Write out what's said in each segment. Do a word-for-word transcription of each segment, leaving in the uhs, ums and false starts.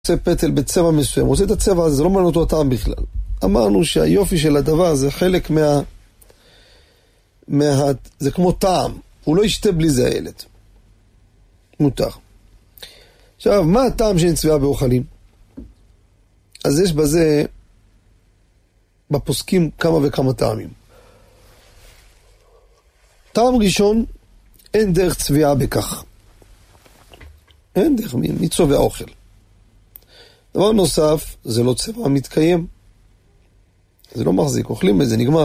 עושה פטל בצבע מסוים, הוא עושה את הצבע הזה, זה לא מעניין אותו הטעם בכלל. אמרנו שהיופי של הדבר זה חלק מה... מה... זה כמו טעם, הוא לא ישתה בלי זה הילד. מותר. עכשיו, מה הטעם שאין צביעה באוכלים? אז יש בזה, בפוסקים כמה וכמה טעמים. טעם ראשון, אין דרך צביעה בכך. אין דרך, מי, מי צובע אוכל. דבר נוסף, זה לא צבע מתקיים. זה לא מחזיק, אוכלים בזה, נגמר.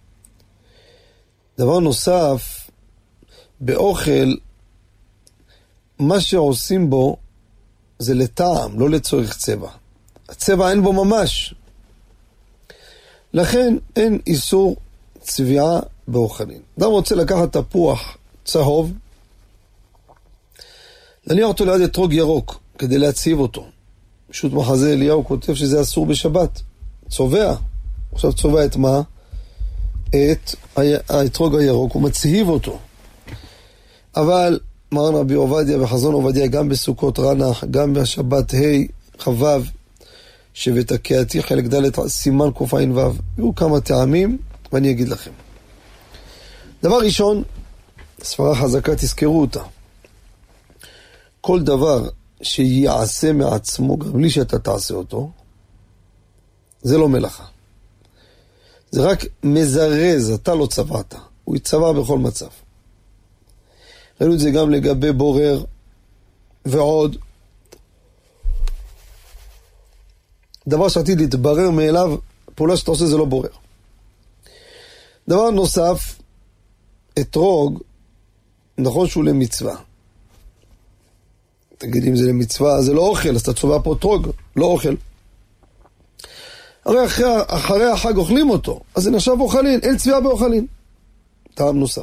דבר נוסף, באוכל, מה שעושים בו, זה לטעם, לא לצורך צבע. הצבע אין בו ממש. לכן אין איסור צביעה באוכלים. אדם רוצה לקחת תפוח צהוב, להניח אותו ליד אתרוג ירוק, כדי להציב אותו. פשוט מחזה אליהו כותב שזה אסור בשבת. צובע. עכשיו צובע את מה? את האתרוג הירוק, הוא מציב אותו. אבל מרן רבי עובדיה וחזון עובדיה, גם בסוכות רנח, גם בשבת ה' חבב, שבתקעתי חלק ד' סימן קופיים ו', יהיו כמה טעמים, ואני אגיד לכם. דבר ראשון, ספרה חזקה, תזכרו אותה. כל דבר שיעשה מעצמו, גם בלי שאתה תעשה אותו, זה לא מלאכה. זה רק מזרז, אתה לא צבעת. הוא יצבע בכל מצב. ראינו את זה גם לגבי בורר ועוד. דבר שעתיד להתברר מאליו, פעולה שאתה עושה זה לא בורר. דבר נוסף, אתרוג, נכון שהוא למצווה. תגיד אם זה למצווה, זה לא אוכל, אז אתה צובע פה אתרוג, לא אוכל. הרי אחרי, אחרי החג אוכלים אותו, אז זה נחשב אוכלין, אין צביעה באוכלין. טעם נוסף.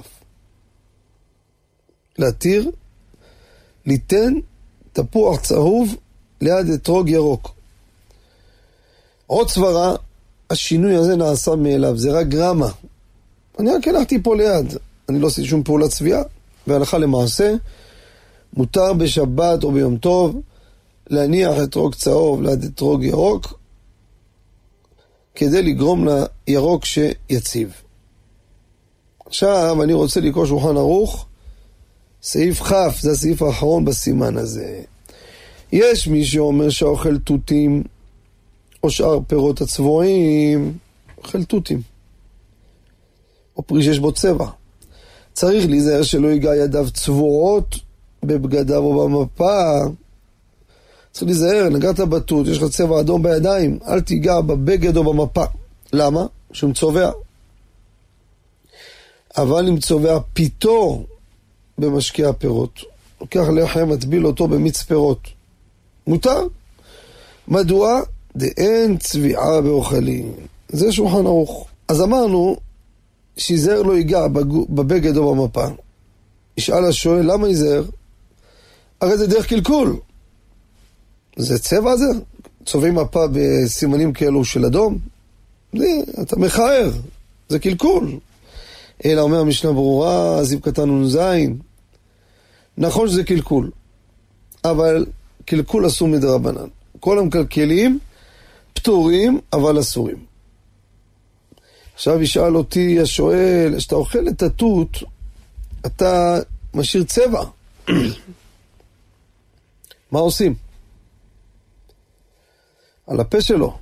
להתיר, ליתן תפוח צהוב ליד אתרוג ירוק. עוד סברה, השינוי הזה נעשה מאליו, זה רק גרמה. אני רק הלכתי פה ליד, אני לא עשיתי שום פעולת צביעה, והלכה למעשה, מותר בשבת או ביום טוב, להניח אתרוג צהוב ליד אתרוג ירוק, כדי לגרום לירוק שיציב. עכשיו אני רוצה לקרוא שולחן ערוך, סעיף ח', זה הסעיף האחרון בסימן הזה. יש מי שאומר שאוכל תותים, או שאר פירות הצבועים, אוכל תותים. או פרי שיש בו צבע. צריך להיזהר שלא ייגע ידיו צבועות בבגדיו או במפה. צריך להיזהר, נגעת בתות, יש לך צבע אדום בידיים, אל תיגע בבגד או במפה. למה? שהוא מצובע. אבל אם צובע פיתו במשקיע הפירות, לוקח לחם, מטביל אותו במיץ פירות. מותר. מדוע? דאין צביעה באוכלים. זה שולחן ערוך. אז אמרנו, שיזהר לא ייגע בבגד או במפה. ישאל השואל, למה ייזהר? הרי זה דרך קלקול. זה צבע זה? צובעים מפה בסימנים כאלו של אדום? זה, אתה מחאר. זה קלקול. אלא אומר המשנה ברורה, זיו קטן ונזין. נכון שזה קלקול. אבל קלקול אסור מדרבנן. כל המקלקלים פטורים, אבל אסורים. עכשיו ישאל אותי השואל, שאתה אוכל את התות, אתה משאיר צבע. מה עושים? על הפה שלו.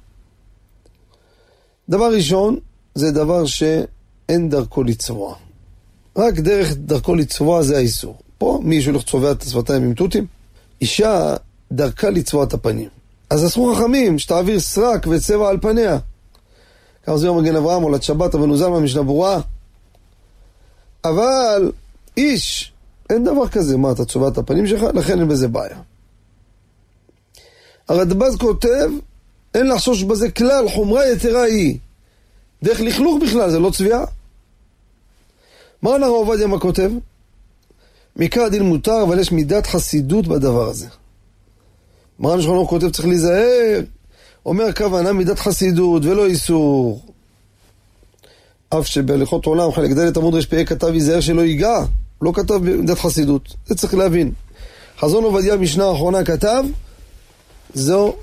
דבר ראשון, זה דבר שאין דרכו לצבוע. רק דרך דרכו לצבוע זה האיסור. פה מישהו הולך צובע את השפתיים עם תותים. אישה דרכה לצבוע את הפנים. אז אסרו חכמים שתעביר סרק וצבע על פניה. כמה זה יום מגן אברהם, עולת שבת, אבל נוזל מהמשנה ברורה. אבל איש, אין דבר כזה. מה, אתה צובע את הפנים שלך? לכן אין בזה בעיה. הרדב"ז כותב, אין לחשוש בזה כלל, חומרה יתרה היא. דרך לכלוך בכלל, זה לא צביעה. מרן הרב עובדיה מה כותב? מקרא דין מותר, אבל יש מידת חסידות בדבר הזה. מרן שולחן ערוך כותב, צריך להיזהר. אומר כוונה מידת חסידות ולא איסור. אף שבהליכות עולם חלק ד' עמוד רפ"א כתב ייזהר שלא ייגע, לא כתב מידת חסידות. זה צריך להבין. חזון עובדיה משנה האחרונה כתב, זו